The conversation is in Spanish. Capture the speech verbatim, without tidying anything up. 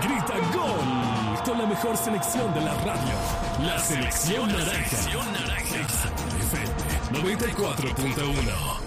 grita gol con la mejor selección de la radio. La selección naranja. F M noventa y cuatro punto uno.